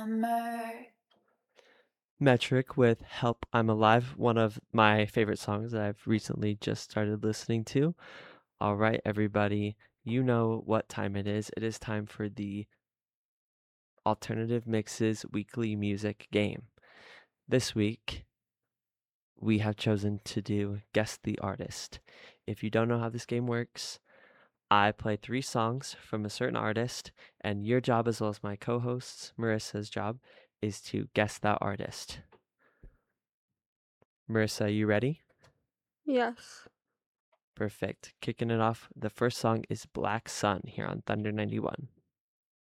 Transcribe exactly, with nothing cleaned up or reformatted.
Summer. Metric with Help I'm Alive, one of my favorite songs that I've recently just started listening to. All right, everybody, you know what time it is. It is time for the Alternative Mixes weekly music game. This week, we have chosen to do Guess the Artist. If you don't know how this game works, I play three songs from a certain artist, and your job, as well as my co host's, Marissa's job, is to guess that artist. Marissa, you ready? Yes. Perfect. Kicking it off, the first song is Black Sun here on Thunder ninety-one.